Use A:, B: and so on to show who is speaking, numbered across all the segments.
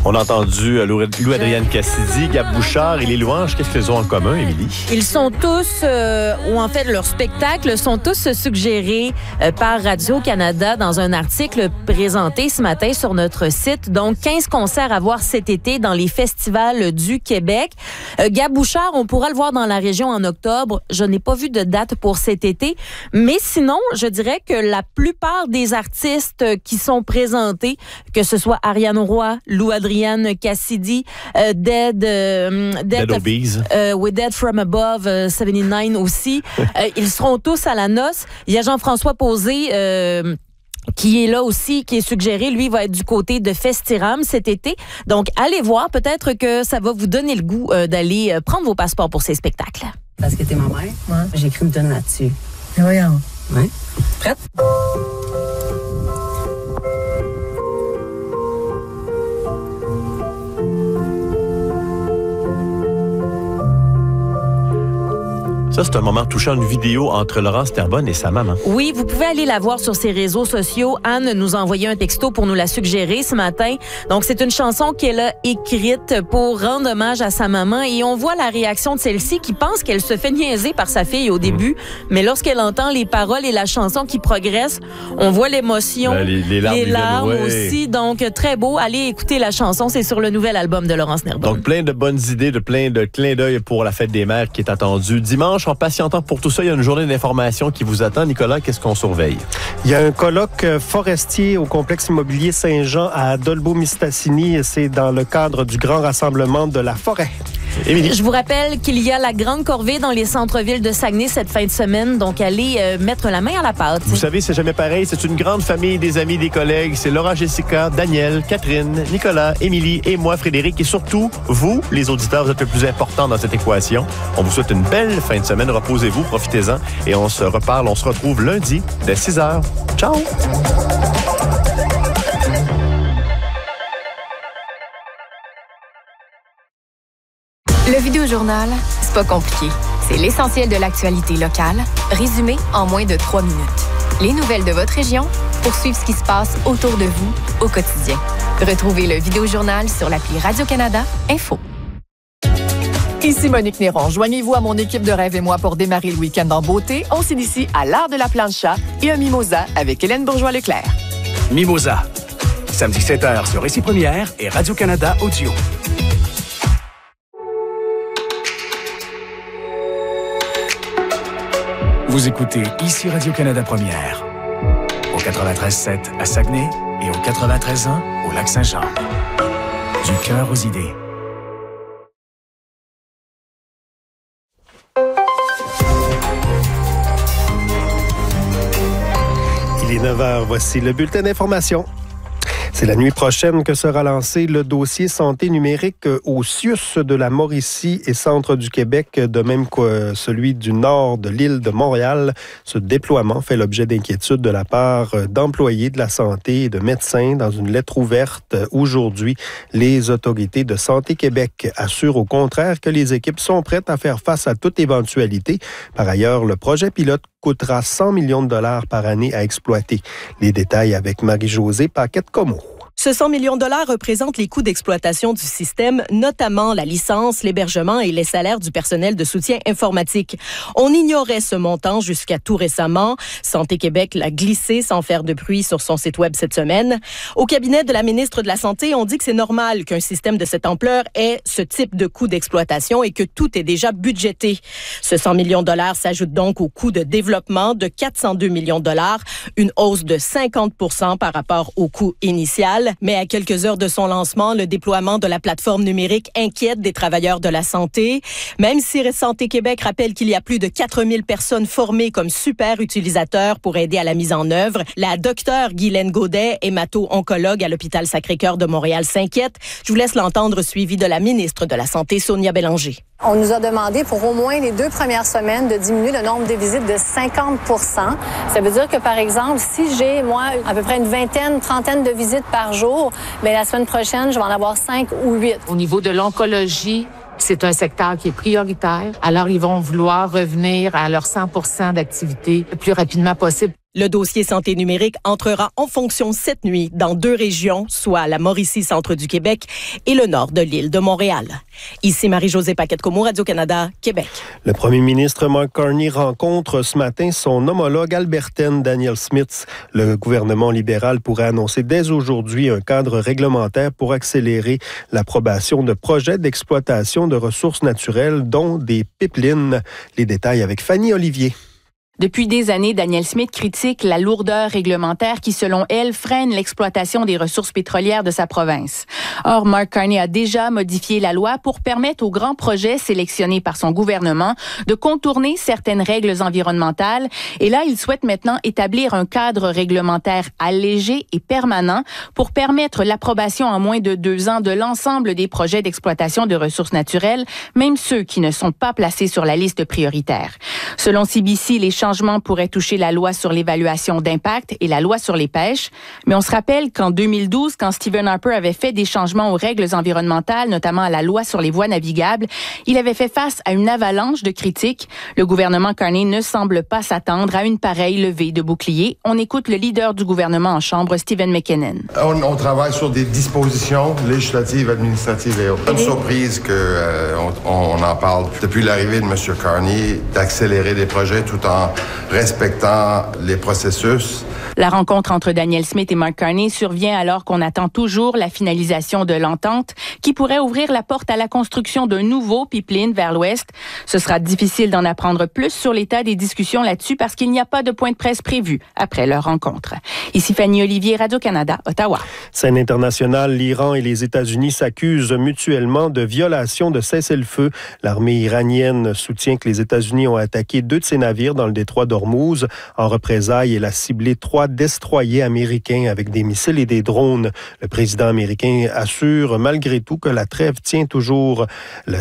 A: On a entendu Lou-Adrienne Cassidy, Gab Bouchard et les Louanges. Qu'est-ce qu'ils ont en commun, Émilie?
B: Ils sont tous, ou en fait, leurs spectacles sont tous suggérés par Radio-Canada dans un article présenté ce matin sur notre site. Donc, 15 concerts à voir cet été dans les festivals du Québec. Gab Bouchard, on pourra le voir dans la région en octobre. Je n'ai pas vu de date pour cet été. Mais sinon, je dirais que la plupart des artistes qui sont présentés, que ce soit Ariane Roy, Lou-Adrienne Cassidy, Dead
A: Obies.
B: We Dead From Above, 79 aussi. Ils seront tous à la noce. Il y a Jean-François Posé qui est là aussi, qui est suggéré. Lui va être du côté de Festiram cet été. Donc, allez voir. Peut-être que ça va vous donner le goût d'aller prendre vos passeports pour ces spectacles.
C: Parce que t'es ma mère, ouais. J'ai écrit une tonne là-dessus.
D: Voyons.
C: Ouais. Prête?
A: Ça, c'est un moment touchant, une vidéo entre Laurence Terrebonne et sa maman.
B: Oui, vous pouvez aller la voir sur ses réseaux sociaux. Anne nous a envoyé un texto pour nous la suggérer ce matin. Donc, c'est une chanson qu'elle a écrite pour rendre hommage à sa maman. Et on voit la réaction de celle-ci qui pense qu'elle se fait niaiser par sa fille au début. Mais lorsqu'elle entend les paroles et la chanson qui progresse, on voit l'émotion,
A: les larmes
B: aussi. Donc, très beau. Allez écouter la chanson. C'est sur le nouvel album de Laurence Terrebonne.
A: Donc, plein de bonnes idées, plein de clins d'œil pour la fête des mères qui est attendue dimanche. En patientant pour tout ça, il y a une journée d'information qui vous attend. Nicolas, qu'est-ce qu'on surveille?
E: Il y a un colloque forestier au complexe immobilier Saint-Jean à Dolbeau-Mistassini. C'est dans le cadre du grand rassemblement de la forêt.
A: Émilie.
B: Je vous rappelle qu'il y a la grande corvée dans les centres-villes de Saguenay cette fin de semaine. Donc, allez mettre la main à la pâte.
A: Vous savez, c'est jamais pareil. C'est une grande famille, des amis, des collègues. C'est Laura, Jessica, Daniel, Catherine, Nicolas, Émilie et moi, Frédéric. Et surtout, vous, les auditeurs, vous êtes le plus important dans cette équation. On vous souhaite une belle fin de semaine. Reposez-vous, profitez-en. Et on se retrouve lundi dès 6h. Ciao!
F: Le Vidéojournal, c'est pas compliqué. C'est l'essentiel de l'actualité locale, résumé en moins de 3 minutes. Les nouvelles de votre région pour suivre ce qui se passe autour de vous au quotidien. Retrouvez le Vidéojournal sur l'appli Radio-Canada Info.
G: Ici Monique Néron. Joignez-vous à mon équipe de Rêve et moi pour démarrer le week-end en beauté. On s'initie à l'art de la plancha et un mimosa avec Hélène Bourgeois-Leclerc.
H: Mimosa, samedi 7h sur Récit Première et Radio-Canada Audio. Vous écoutez ici Radio-Canada Première, au 93.7 à Saguenay et au 93.1 au Lac-Saint-Jean. Du cœur aux idées.
E: Il est 9h, voici le bulletin d'information. C'est la nuit prochaine que sera lancé le dossier santé numérique au CIUS de la Mauricie et Centre du Québec, de même que celui du nord de l'île de Montréal. Ce déploiement fait l'objet d'inquiétudes de la part d'employés de la santé et de médecins. Dans une lettre ouverte aujourd'hui, les autorités de Santé Québec assurent au contraire que les équipes sont prêtes à faire face à toute éventualité. Par ailleurs, le projet pilote coûtera 100 millions de dollars par année à exploiter. Les détails avec Marie-Josée Paquette-Comeau.
I: Ce 100 millions de dollars représente les coûts d'exploitation du système, notamment la licence, l'hébergement et les salaires du personnel de soutien informatique. On ignorait ce montant jusqu'à tout récemment. Santé Québec l'a glissé sans faire de bruit sur son site web cette semaine. Au cabinet de la ministre de la Santé, on dit que c'est normal qu'un système de cette ampleur ait ce type de coût d'exploitation et que tout est déjà budgété. Ce 100 millions de dollars s'ajoute donc au coût de développement de 402 millions de dollars, une hausse de 50% par rapport au coût initial. Mais à quelques heures de son lancement, le déploiement de la plateforme numérique inquiète des travailleurs de la santé. Même si Santé Québec rappelle qu'il y a plus de 4000 personnes formées comme super utilisateurs pour aider à la mise en œuvre, la docteure Guylaine Gaudet, hémato-oncologue à l'hôpital Sacré-Cœur de Montréal, s'inquiète. Je vous laisse l'entendre, suivi de la ministre de la Santé, Sonia Bélanger.
J: On nous a demandé pour au moins les 2 premières semaines de diminuer le nombre de visites de 50%. Ça veut dire que, par exemple, si j'ai, moi, à peu près une vingtaine, trentaine de visites par jour, bien, la semaine prochaine, je vais en avoir 5 ou 8.
K: Au niveau de l'oncologie, c'est un secteur qui est prioritaire. Alors, ils vont vouloir revenir à leur 100% d'activité le plus rapidement possible.
I: Le dossier santé numérique entrera en fonction cette nuit dans 2 régions, soit la Mauricie, centre du Québec, et le nord de l'île de Montréal. Ici Marie-Josée Paquette-Comeau, Radio-Canada, Québec.
E: Le premier ministre Mark Carney rencontre ce matin son homologue albertaine Danielle Smith. Le gouvernement libéral pourrait annoncer dès aujourd'hui un cadre réglementaire pour accélérer l'approbation de projets d'exploitation de ressources naturelles, dont des pipelines. Les détails avec Fanny Olivier.
D: Depuis des années, Danielle Smith critique la lourdeur réglementaire qui, selon elle, freine l'exploitation des ressources pétrolières de sa province. Or, Mark Carney a déjà modifié la loi pour permettre aux grands projets sélectionnés par son gouvernement de contourner certaines règles environnementales. Et là, il souhaite maintenant établir un cadre réglementaire allégé et permanent pour permettre l'approbation en moins de 2 ans de l'ensemble des projets d'exploitation de ressources naturelles, même ceux qui ne sont pas placés sur la liste prioritaire. Selon CBC, les changements pourraient toucher la loi sur l'évaluation d'impact et la loi sur les pêches. Mais on se rappelle qu'en 2012, quand Stephen Harper avait fait des changements aux règles environnementales, notamment à la loi sur les voies navigables, il avait fait face à une avalanche de critiques. Le gouvernement Carney ne semble pas s'attendre à une pareille levée de boucliers. On écoute le leader du gouvernement en chambre, Stephen McKinnon.
L: On travaille sur des dispositions législatives, administratives et autres. Une surprise qu'on en parle depuis l'arrivée de M. Carney, d'accélérer des projets tout en respectant les processus.
D: La rencontre entre Danielle Smith et Mark Carney survient alors qu'on attend toujours la finalisation de l'entente qui pourrait ouvrir la porte à la construction d'un nouveau pipeline vers l'ouest. Ce sera difficile d'en apprendre plus sur l'état des discussions là-dessus parce qu'il n'y a pas de point de presse prévu après leur rencontre. Ici Fanny Olivier, Radio-Canada, Ottawa.
E: Scène internationale, l'Iran et les États-Unis s'accusent mutuellement de violation de cessez-le-feu. L'armée iranienne soutient que les États-Unis ont attaqué 2 de ses navires dans le détroit d'Ormuz. En représailles, elle a ciblé 3 destroyers américains avec des missiles et des drones. Le président américain assure malgré tout que la trêve tient toujours. La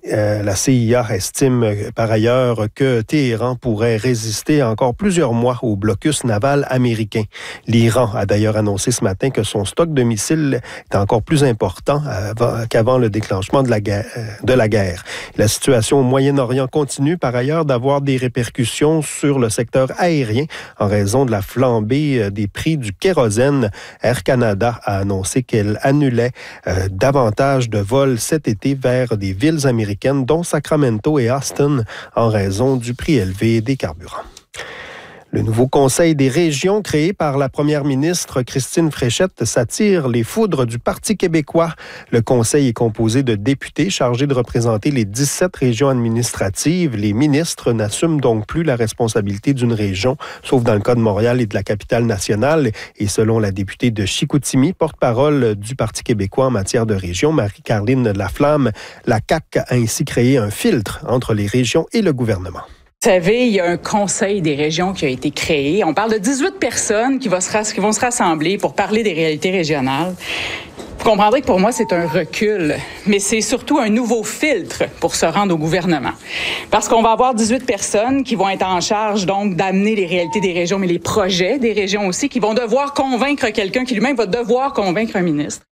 E: CIA estime par ailleurs que Téhéran pourrait résister encore plusieurs mois au blocus naval américain. L'Iran a d'ailleurs annoncé ce matin que son stock de missiles est encore plus important qu'avant le déclenchement de la guerre. La situation au Moyen-Orient continue par ailleurs d'avoir des répercussions sur le secteur aérien en raison de la flambée des prix du kérosène. Air Canada a annoncé qu'elle annulait davantage de vols cet été vers des villes américaines, dont Sacramento et Austin, en raison du prix élevé des carburants. Le nouveau Conseil des régions créé par la première ministre Christine Fréchette s'attire les foudres du Parti québécois. Le Conseil est composé de députés chargés de représenter les 17 régions administratives. Les ministres n'assument donc plus la responsabilité d'une région, sauf dans le cas de Montréal et de la capitale nationale. Et selon la députée de Chicoutimi, porte-parole du Parti québécois en matière de région, Marie-Caroline Laflamme, la CAQ a ainsi créé un filtre entre les régions et le gouvernement.
M: Vous savez, il y a un conseil des régions qui a été créé. On parle de 18 personnes qui vont se rassembler pour parler des réalités régionales. Vous comprendrez que pour moi, c'est un recul, mais c'est surtout un nouveau filtre pour se rendre au gouvernement. Parce qu'on va avoir 18 personnes qui vont être en charge, donc, d'amener les réalités des régions, mais les projets des régions aussi, qui vont devoir convaincre quelqu'un qui lui-même va devoir convaincre un ministre.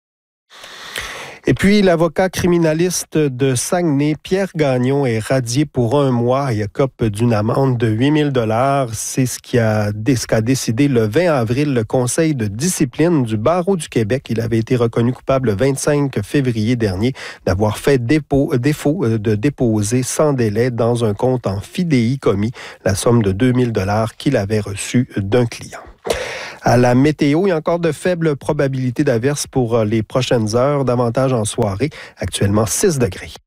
E: Et puis, l'avocat criminaliste de Saguenay, Pierre Gagnon, est radié pour 1 mois et écope d'une amende de 8 000 $. C'est ce qu'a décidé le 20 avril le Conseil de discipline du Barreau du Québec. Il avait été reconnu coupable le 25 février dernier d'avoir fait défaut de déposer sans délai dans un compte en fidéicommis la somme de 2 000 $ qu'il avait reçue d'un client. À la météo, il y a encore de faibles probabilités d'averses pour les prochaines heures, davantage en soirée. Actuellement 6 degrés.